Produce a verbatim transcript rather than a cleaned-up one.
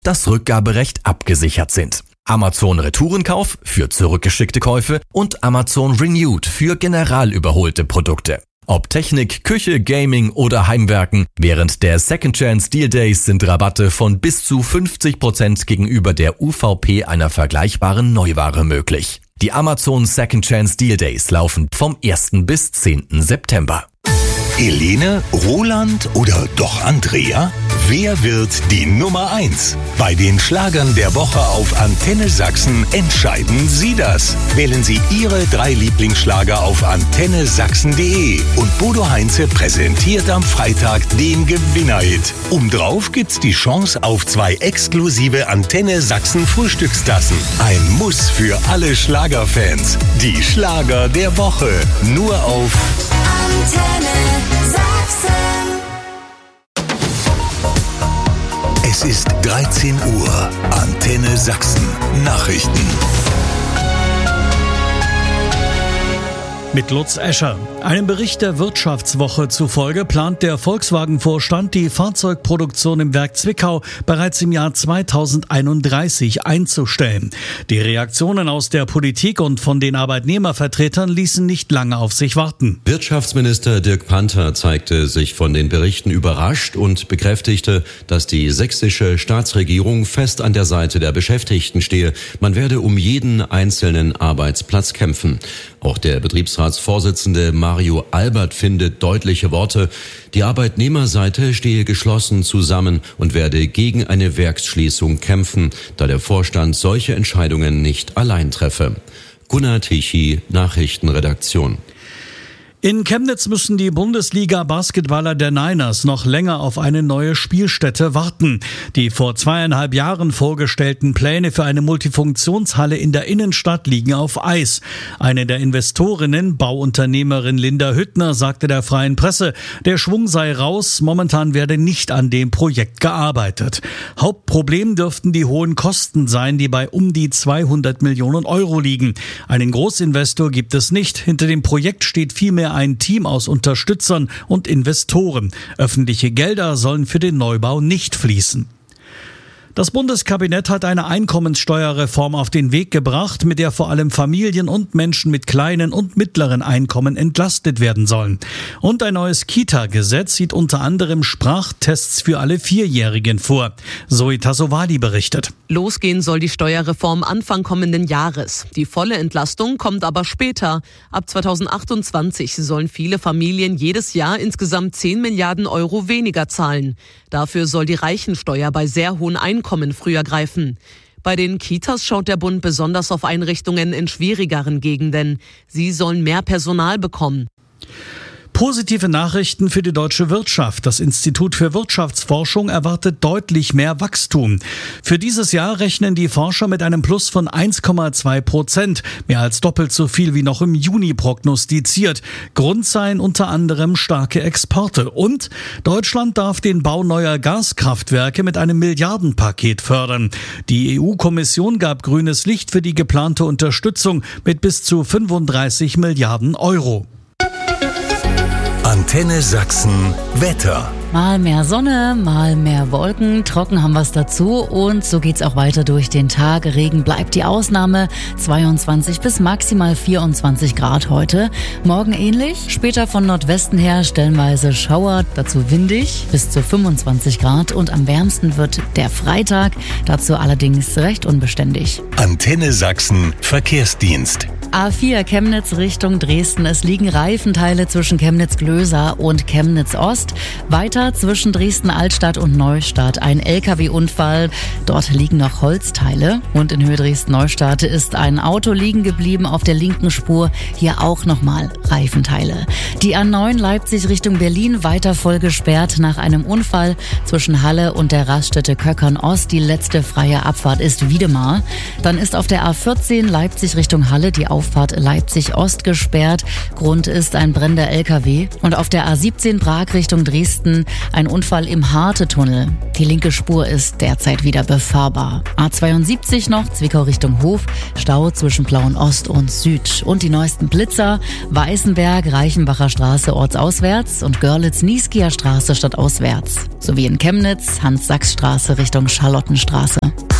das Rückgaberecht abgesichert sind. Amazon Retourenkauf für zurückgeschickte Käufe und Amazon Renewed für general überholte Produkte. Ob Technik, Küche, Gaming oder Heimwerken, während der Second Chance Deal Days sind Rabatte von bis zu fünfzig Prozent gegenüber der U V P einer vergleichbaren Neuware möglich. Die Amazon Second Chance Deal Days laufen vom ersten bis zehnten September. Helene, Roland oder doch Andrea? Wer wird die Nummer eins? Bei den Schlagern der Woche auf Antenne Sachsen entscheiden Sie das. Wählen Sie Ihre drei Lieblingsschlager auf antenne sachsen punkt de und Bodo Heinze präsentiert am Freitag den Gewinnerhit. Obendrauf gibt's die Chance auf zwei exklusive Antenne Sachsen Frühstückstassen. Ein Muss für alle Schlagerfans. Die Schlager der Woche. Nur auf Antenne Sachsen. Es ist dreizehn Uhr. Antenne Sachsen. Nachrichten. Mit Lutz Escher. Einem Bericht der Wirtschaftswoche zufolge plant der Volkswagen-Vorstand, die Fahrzeugproduktion im Werk Zwickau bereits im Jahr zweitausendeinunddreißig einzustellen. Die Reaktionen aus der Politik und von den Arbeitnehmervertretern ließen nicht lange auf sich warten. Wirtschaftsminister Dirk Panther zeigte sich von den Berichten überrascht und bekräftigte, dass die sächsische Staatsregierung fest an der Seite der Beschäftigten stehe. Man werde um jeden einzelnen Arbeitsplatz kämpfen. Auch der Betriebsratsvorsitzende Mario Albert findet deutliche Worte. Die Arbeitnehmerseite stehe geschlossen zusammen und werde gegen eine Werksschließung kämpfen, da der Vorstand solche Entscheidungen nicht allein treffe. Gunnar Tichy, Nachrichtenredaktion. In Chemnitz müssen die Bundesliga-Basketballer der Niners noch länger auf eine neue Spielstätte warten. Die vor zweieinhalb Jahren vorgestellten Pläne für eine Multifunktionshalle in der Innenstadt liegen auf Eis. Eine der Investorinnen, Bauunternehmerin Linda Hüttner, sagte der Freien Presse, der Schwung sei raus, momentan werde nicht an dem Projekt gearbeitet. Hauptproblem dürften die hohen Kosten sein, die bei um die zweihundert Millionen Euro liegen. Einen Großinvestor gibt es nicht. Hinter dem Projekt steht vielmehr ein Team aus Unterstützern und Investoren. Öffentliche Gelder sollen für den Neubau nicht fließen. Das Bundeskabinett hat eine Einkommenssteuerreform auf den Weg gebracht, mit der vor allem Familien und Menschen mit kleinen und mittleren Einkommen entlastet werden sollen. Und ein neues Kita-Gesetz sieht unter anderem Sprachtests für alle Vierjährigen vor. Zoe Tassovali berichtet. Losgehen soll die Steuerreform Anfang kommenden Jahres. Die volle Entlastung kommt aber später. Ab zweitausendachtundzwanzig sollen viele Familien jedes Jahr insgesamt zehn Milliarden Euro weniger zahlen. Dafür soll die Reichensteuer bei sehr hohen Einkommen früher greifen. Bei den Kitas schaut der Bund besonders auf Einrichtungen in schwierigeren Gegenden. Sie sollen mehr Personal bekommen. Positive Nachrichten für die deutsche Wirtschaft. Das Institut für Wirtschaftsforschung erwartet deutlich mehr Wachstum. Für dieses Jahr rechnen die Forscher mit einem Plus von eins Komma zwei Prozent, mehr als doppelt so viel wie noch im Juni prognostiziert. Grund seien unter anderem starke Exporte. Und Deutschland darf den Bau neuer Gaskraftwerke mit einem Milliardenpaket fördern. Die E U-Kommission gab grünes Licht für die geplante Unterstützung mit bis zu fünfunddreißig Milliarden Euro. Antenne Sachsen Wetter. Mal mehr Sonne, mal mehr Wolken, trocken haben wir es dazu und so geht's auch weiter durch den Tag. Regen bleibt die Ausnahme, zweiundzwanzig bis maximal vierundzwanzig Grad heute. Morgen ähnlich, später von Nordwesten her stellenweise Schauer, dazu windig bis zu fünfundzwanzig Grad und am wärmsten wird der Freitag, dazu allerdings recht unbeständig. Antenne Sachsen Verkehrsdienst. A vier Chemnitz Richtung Dresden. Es liegen Reifenteile zwischen Chemnitz-Glösa und Chemnitz-Ost. Weiter zwischen Dresden-Altstadt und Neustadt ein L K W-Unfall. Dort liegen noch Holzteile. Und in Höhe Dresden-Neustadt ist ein Auto liegen geblieben auf der linken Spur. Hier auch nochmal Reifenteile. Die A neun Leipzig Richtung Berlin weiter voll gesperrt nach einem Unfall zwischen Halle und der Raststätte Köckern-Ost. Die letzte freie Abfahrt ist Wiedemar. Dann ist auf der A vierzehn Leipzig Richtung Halle die Auf Auffahrt Leipzig-Ost gesperrt. Grund ist ein brennender L K W. Und auf der A siebzehn Prag Richtung Dresden ein Unfall im Harte-Tunnel. Die linke Spur ist derzeit wieder befahrbar. A zweiundsiebzig noch, Zwickau Richtung Hof, Stau zwischen Plauen Ost und Süd. Und die neuesten Blitzer, Weißenberg, Reichenbacher Straße ortsauswärts und Görlitz-Nieskia Straße stadtauswärts. Sowie in Chemnitz, Hans-Sachs-Straße Richtung Charlottenstraße.